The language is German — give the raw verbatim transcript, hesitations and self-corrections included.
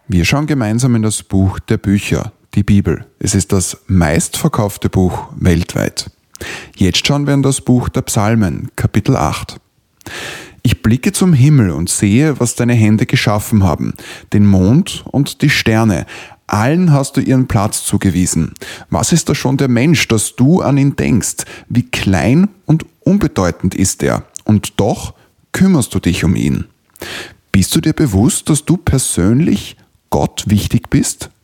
Wir schauen gemeinsam in das Buch der Bücher, die Bibel. Es ist das meistverkaufte Buch weltweit. Jetzt schauen wir in das Buch der Psalmen, Kapitel acht. Ich blicke zum Himmel und sehe, was deine Hände geschaffen haben, den Mond und die Sterne. Allen hast du ihren Platz zugewiesen. Was ist da schon der Mensch, dass du an ihn denkst? Wie klein und unbedeutend ist er, und doch kümmerst du dich um ihn. Bist du dir bewusst, dass du persönlich Gott wichtig bist?